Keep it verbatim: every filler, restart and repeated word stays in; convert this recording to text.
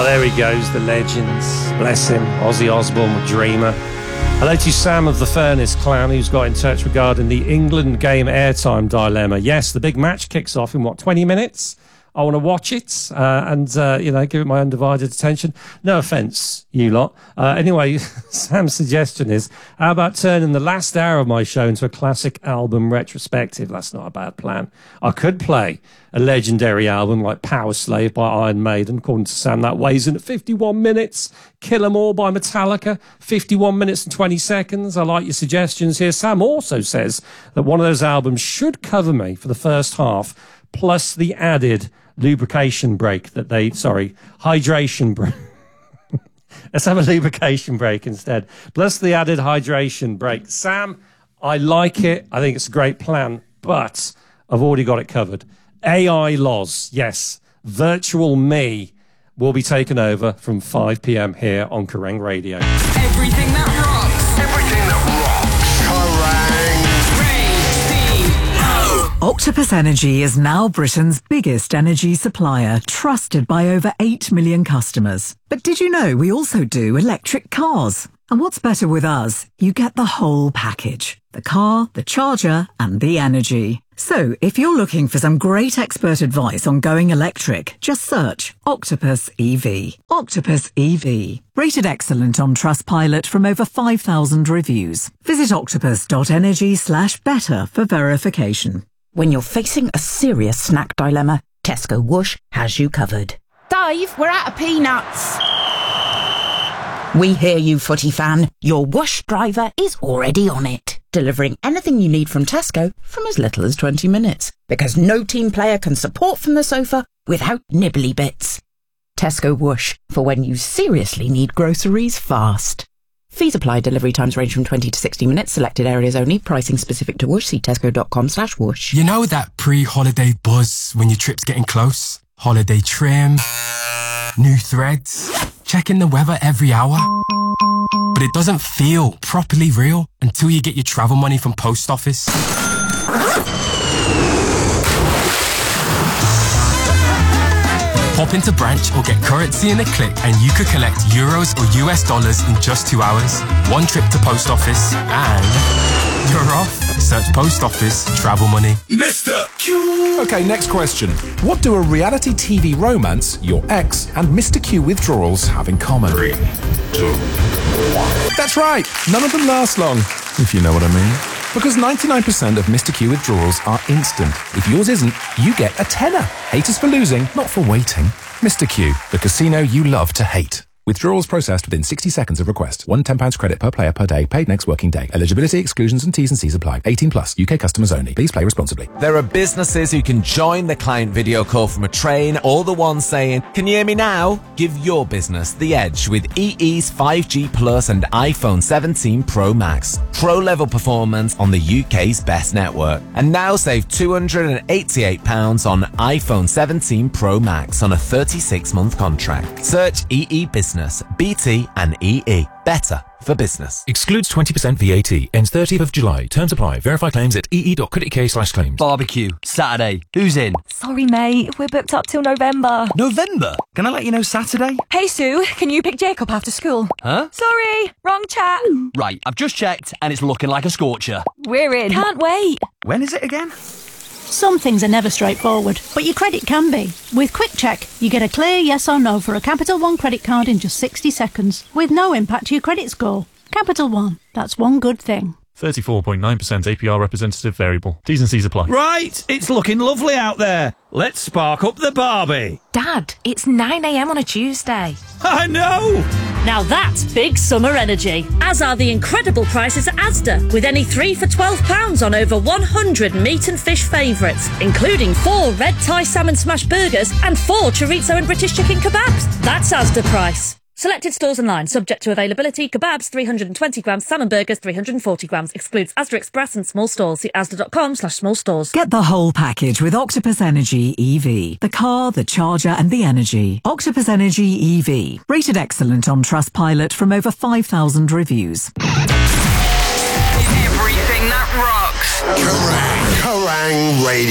Oh, there he goes, the legends. Bless him, Ozzy Osbourne with Dreamer. Hello to Sam of the Furnace Clan, who's got in touch regarding the England game airtime dilemma. Yes, the big match kicks off in, what, twenty minutes? I want to watch it uh, and, uh, you know, give it my undivided attention. No offence, you lot. Uh, anyway, Sam's suggestion is, how about turning the last hour of my show into a classic album retrospective? That's not a bad plan. I could play a legendary album like Power Slave by Iron Maiden. According to Sam, that weighs in at fifty-one minutes. Kill 'Em All by Metallica, fifty-one minutes and twenty seconds. I like your suggestions here. Sam also says that one of those albums should cover me for the first half, plus the added lubrication break that they, sorry, hydration break. Let's have a lubrication break instead. Plus the added hydration break. Sam, I like it. I think it's a great plan, but I've already got it covered. A I Loz, yes. Virtual me will be taken over from five p.m. here on Kerrang Radio. Everything that rocks. Everything that rocks. Kerrang! Octopus Energy is now Britain's biggest energy supplier, trusted by over eight million customers. But did you know we also do electric cars? And what's better with us? You get the whole package. The car, the charger, and the energy. So, if you're looking for some great expert advice on going electric, just search Octopus E V. Octopus E V. Rated excellent on Trustpilot from over five thousand reviews. Visit octopus.energy slash better for verification. When you're facing a serious snack dilemma, Tesco Whoosh has you covered. Dave, we're out of peanuts. We hear you, footy fan. Your Whoosh driver is already on it, delivering anything you need from Tesco from as little as twenty minutes. Because no team player can support from the sofa without nibbly bits. Tesco Whoosh, for when you seriously need groceries fast. Fees apply. Delivery times range from twenty to sixty minutes. Selected areas only. Pricing specific to Whoosh. See tesco.com slash whoosh. You know that pre-holiday buzz when your trip's getting close? Holiday trim, new threads, checking the weather every hour. But it doesn't feel properly real until you get your travel money from Post Office. Pop into branch or get currency in a click and you could collect euros or U S dollars in just two hours. One trip to Post Office and you're off. Search Post Office travel money. Mister Q. Okay, next question. What do a reality T V romance, your ex, and Mister Q withdrawals have in common? Three, two, one. That's right. None of them last long, if you know what I mean. Because ninety-nine percent of Mister Q withdrawals are instant. If yours isn't, you get a tenner. Haters for losing, not for waiting. Mister Q, the casino you love to hate. Withdrawals processed within sixty seconds of request. One ten pounds credit per player per day, paid next working day. Eligibility, exclusions and T's and C's apply. eighteen plus, U K customers only. Please play responsibly. There are businesses who can join the client video call from a train, or the ones saying, can you hear me now? Give your business the edge with E E's five G Plus and iPhone seventeen Pro Max. Pro-level performance on the U K's best network. And now save two hundred eighty-eight pounds on iPhone seventeen Pro Max on a thirty-six month contract. Search E E Business. B T and E E. Better for business. Excludes twenty percent V A T. Ends thirtieth of July. Terms apply. Verify claims at ee.co.uk slash claims. Barbecue. Saturday. Who's in? Sorry, mate. We're booked up till November. November? Can I let you know Saturday? Hey, Sue. Can you pick Jacob after school? Huh? Sorry. Wrong chat. Right. I've just checked and it's looking like a scorcher. We're in. Can't wait. When is it again? Some things are never straightforward, but your credit can be. With Quick Check, you get a clear yes or no for a Capital One credit card in just sixty seconds, with no impact to your credit score. Capital One, that's one good thing. thirty-four point nine percent A P R representative variable. T's and C's apply. Right, it's looking lovely out there. Let's spark up the Barbie. Dad, it's nine a m on a Tuesday. I know! Now that's big summer energy, as are the incredible prices at Asda, with any three for twelve pounds on over one hundred meat and fish favourites, including four red Thai salmon smash burgers and four chorizo and British chicken kebabs. That's Asda price. Selected stores online, subject to availability. Kebabs three hundred twenty grams, salmon burgers three hundred forty grams. Excludes Asda Express and small stores. See asda.com slash small stores. Get the whole package with Octopus Energy E V. The car, the charger and the energy. Octopus Energy E V. Rated excellent on Trustpilot from over five thousand reviews. Everything that rocks. Kerrang! Kerrang Radio.